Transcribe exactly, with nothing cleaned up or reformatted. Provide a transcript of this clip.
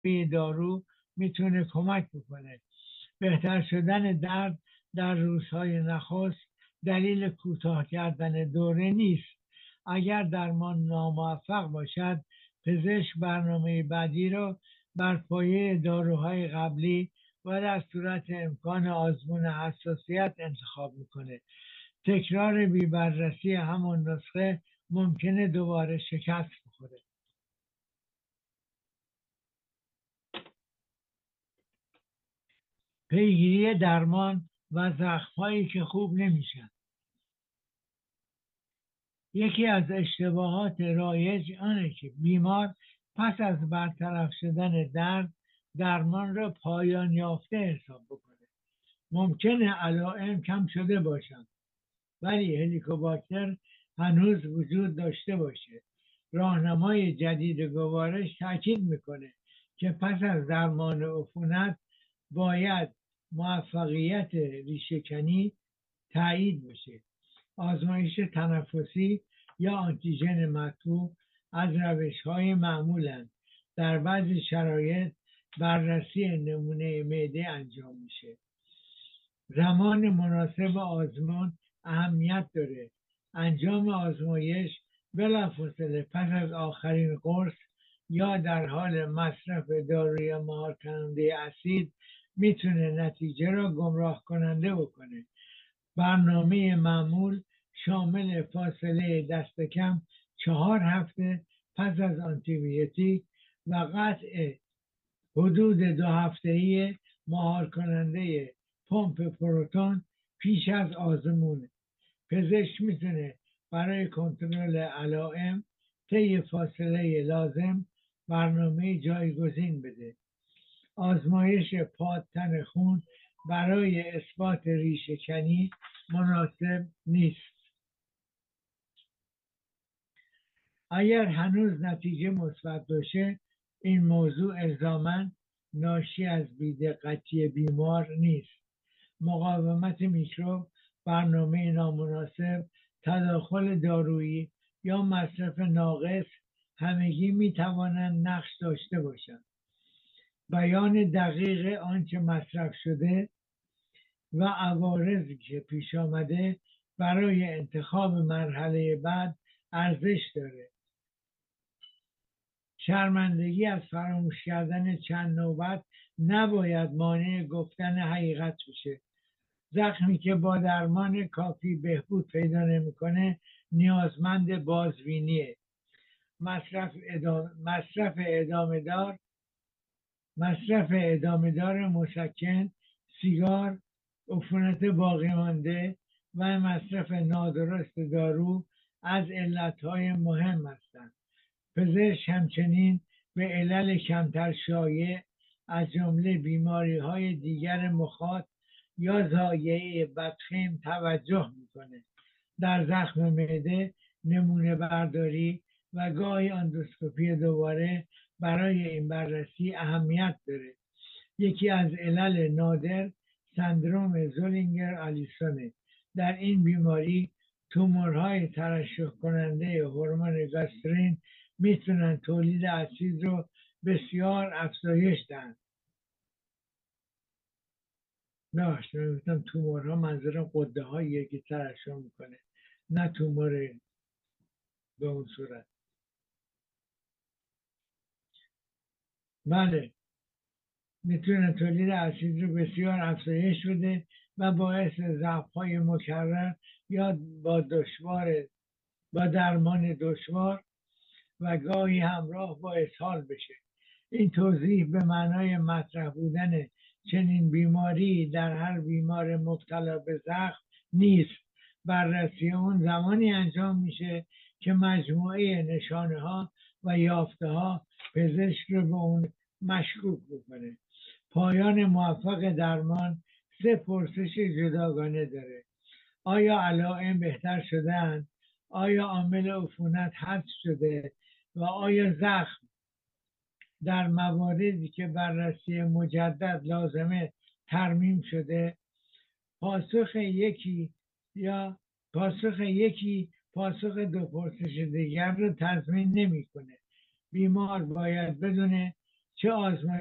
دارو میتونه کمک بکنه. بهتر شدن درد در روزهای نخست دلیل کوتاه کردن دوره نیست. اگر درمان ناموفق باشد، پزشک برنامه بعدی را بر پایه داروهای قبلی و در صورت امکان آزمون حساسیت انتخاب میکنه. تکرار بی بررسی همون نسخه ممکنه دوباره شکست بخوره. پیگیری درمان و زخم‌هایی که خوب نمیشن. یکی از اشتباهات رایج آنه که بیمار پس از برطرف شدن درد درمان را پایان یافته حساب بکنه. ممکنه علائم کم شده باشند ولی هلیکوباکتر هنوز وجود داشته باشه. راهنمای جدید گوارش تاکید میکنه که پس از درمان عفونت باید موفقیت ریشه‌کنی تایید بشه. آزمایش تنفسی یا آنتیژن مطبوع از روش‌های معمولند. در بعضی شرایط بررسی نمونه معده انجام میشه. زمان مناسب آزمون اهمیت داره. انجام آزمایش بلافاصله پس از آخرین قرص یا در حال مصرف داروی مهار کننده اسید میتونه نتیجه را گمراه کننده بکنه. برنامه معمول شامل فاصله دست کم چهار هفته پس از آنتیبیوتیک و قطع حدود دو هفته‌ای مهار کننده پمپ پروتون پیش از آزمون. پزشک میتونه برای کنترل علائم طی فاصله لازم برنامه جایگزین بده. آزمایش پادتن خون برای اثبات ریشه‌کنی مناسب نیست. اگر هنوز نتیجه مثبت باشه، این موضوع الزاماً ناشی از بی‌دقتی بیمار نیست. مقاومت میکروب، برنامه نامناسب، تداخل دارویی یا مصرف ناقص همگی میتوانند نقش داشته باشند. بیان دقیق آنچه مصرف شده و عوارضی که پیش آمده برای انتخاب مرحله بعد ارزش داره. شرمندگی از فراموش کردن چند نوبت نباید مانع گفتن حقیقت بشه. زخمی که با درمان کافی بهبود پیدا نمیکنه نیازمند بازبینیه. مصرف ادامه مصرف ادامه دار مصرف ادامه دار مسکن، سیگار، عفونت باقی مانده و مصرف نادرست دارو از علتهای مهم هستند. پزشک همچنین به علل کمتر شایع از جمله بیماری های دیگر مخاط یا ضایعه بدخیم توجه میکنه. در زخم معده نمونه برداری و گاهی اندوسکوپی دوباره برای این بررسی اهمیت داره. یکی از علل نادر سندروم زولینگر آلیسونه. در این بیماری تومورهای ترشح کننده هورمون گاسترین میتونن تولید اسید رو بسیار افزایش دهند. نه گفتم تومورها منظورم قده هاییه که ترشح میکنه، نه تومور به اون صورت. بله، میتونه تولید اسید رو بسیار افزایش بده و باعث ضعف‌های مکرر یا با دشوار با درمان دشوار و گاهی همراه با اسهال بشه. این توضیح به معنای مطرح بودن چنین بیماری در هر بیمار مبتلا به زخم نیست. بررسی اون زمانی انجام میشه که مجموعه نشانه ها و یافته ها پزشک رو به اون مشکوک بکنه. پایان موفق درمان سه پرسش جداگانه داره. آیا علائم بهتر شدن؟ آیا عامل عفونت حذف شده؟ و آیا زخم در مواردی که بررسی مجدد لازمه ترمیم شده؟ پاسخ یکی یا پاسخ یکی پاسخ دو پرسش دیگر رو تضمین نمیکنه. بیمار باید بدونه چه آزمایش